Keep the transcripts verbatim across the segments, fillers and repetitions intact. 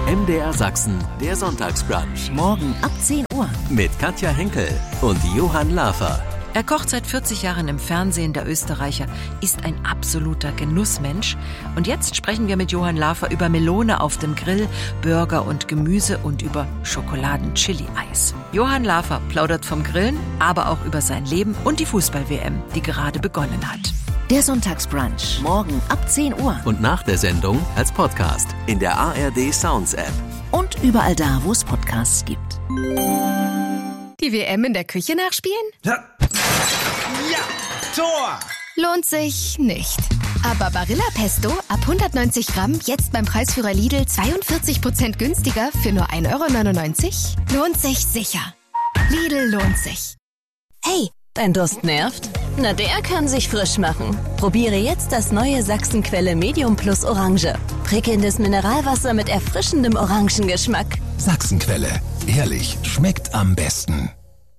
M D R Sachsen, der Sonntagsbrunch. Morgen ab zehn Uhr. Mit Katja Henkel und Johann Lafer. Er kocht seit vierzig Jahren im Fernsehen, der Österreicher, ist ein absoluter Genussmensch. Und jetzt sprechen wir mit Johann Lafer über Melone auf dem Grill, Burger und Gemüse und über Schokoladen-Chili-Eis. Johann Lafer plaudert vom Grillen, aber auch über sein Leben und die Fußball-W M, die gerade begonnen hat. Der Sonntagsbrunch, morgen ab zehn Uhr. Und nach der Sendung als Podcast in der A R D Sounds App. Und überall da, wo es Podcasts gibt. Die W M in der Küche nachspielen? Ja, ja, Tor! Lohnt sich nicht. Aber Barilla Pesto ab hundertneunzig Gramm jetzt beim Preisführer Lidl zweiundvierzig Prozent günstiger für nur ein Euro neunundneunzig? Lohnt sich sicher. Lidl lohnt sich. Hey, dein Durst nervt? Na, der kann sich frisch machen. Probiere jetzt das neue Sachsenquelle Medium Plus Orange. Prickelndes Mineralwasser mit erfrischendem Orangengeschmack. Sachsenquelle. Ehrlich, schmeckt am besten.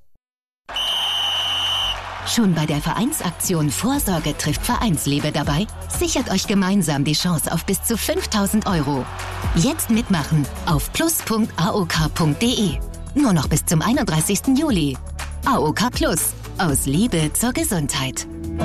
Schon bei der Vereinsaktion Vorsorge trifft Vereinsliebe dabei? Sichert euch gemeinsam die Chance auf bis zu fünftausend Euro. Jetzt mitmachen auf plus punkt a o k punkt d e. Nur noch bis zum einunddreißigsten Juli. A O K Plus. Aus Liebe zur Gesundheit.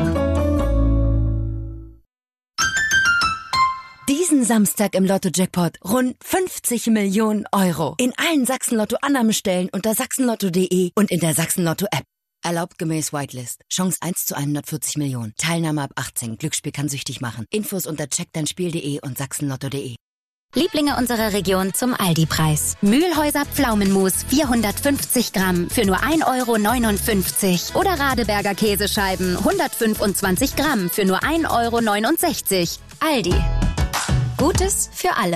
Diesen Samstag im Lotto-Jackpot rund fünfzig Millionen Euro. In allen Sachsen-Lotto-Annahmestellen unter sachsenlotto punkt de und in der Sachsen-Lotto-App. Erlaubt gemäß Whitelist. Chance eins zu hundertvierzig Millionen. Teilnahme ab achtzehn. Glücksspiel kann süchtig machen. Infos unter check dein spiel punkt de und sachsenlotto punkt de. Lieblinge unserer Region zum Aldi-Preis. Mühlhäuser Pflaumenmus vierhundertfünfzig Gramm für nur ein Euro neunundfünfzig. Oder Radeberger Käsescheiben hundertfünfundzwanzig Gramm für nur ein Euro neunundsechzig. Aldi. Gutes für alle.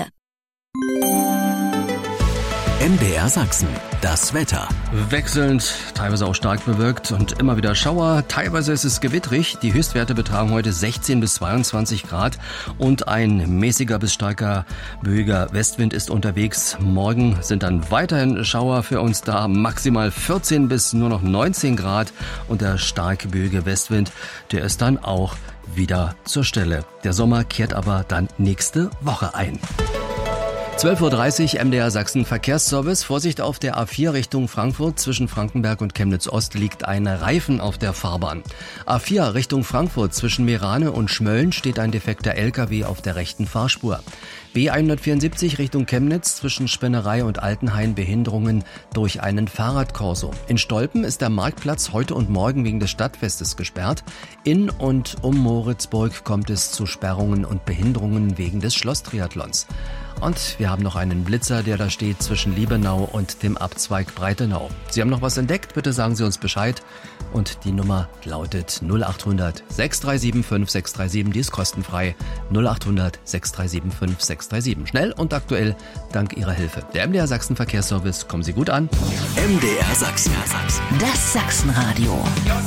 M D R Sachsen, das Wetter. Wechselnd, teilweise auch stark bewölkt und immer wieder Schauer. Teilweise ist es gewittrig. Die Höchstwerte betragen heute sechzehn bis zweiundzwanzig Grad und ein mäßiger bis starker böiger Westwind ist unterwegs. Morgen sind dann weiterhin Schauer für uns da. Maximal vierzehn bis nur noch neunzehn Grad und der stark böige Westwind, der ist dann auch wieder zur Stelle. Der Sommer kehrt aber dann nächste Woche ein. zwölf Uhr dreißig, M D R Sachsen Verkehrsservice. Vorsicht auf der A vier Richtung Frankfurt. Zwischen Frankenberg und Chemnitz-Ost liegt ein Reifen auf der Fahrbahn. A vier Richtung Frankfurt. Zwischen Meerane und Schmölln steht ein defekter L K W auf der rechten Fahrspur. B hundertvierundsiebzig Richtung Chemnitz. Zwischen Spennerei und Altenhain Behinderungen durch einen Fahrradkorso. In Stolpen ist der Marktplatz heute und morgen wegen des Stadtfestes gesperrt. In und um Moritzburg kommt es zu Sperrungen und Behinderungen wegen des Schlosstriathlons. Und wir haben noch einen Blitzer, der da steht zwischen Liebenau und dem Abzweig Breitenau. Sie haben noch was entdeckt? Bitte sagen Sie uns Bescheid. Und die Nummer lautet null acht hundert sechs drei sieben fünf sechs drei sieben. Die ist kostenfrei. null acht hundert sechs drei sieben fünf sechs drei sieben. Schnell und aktuell dank Ihrer Hilfe. Der M D R Sachsen Verkehrsservice. Kommen Sie gut an. M D R Sachsen. Das Sachsenradio.